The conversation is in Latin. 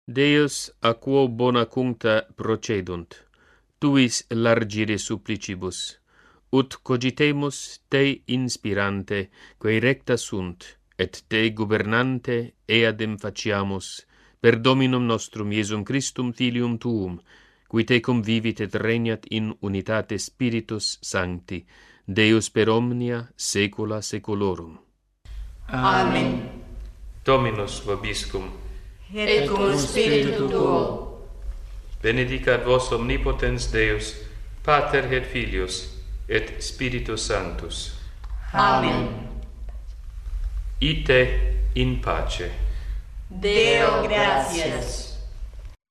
Deus a quo bona cuncta procedunt, tuis largire supplicibus, ut cogitemus te inspirante, quae recta sunt, et te governante eadem faciamus, per Dominum nostrum Iesum Christum Filium tuum, qui te convivit et regnat in unitate Spiritus Sancti, Deus per omnia saecula saeculorum. Amen. Dominus vobiscum. Et cum spiritu tuo. Benedicat vos omnipotens Deus, Pater et Filius, et Spiritus Sanctus. Amen. Ite in pace. Deo gratias.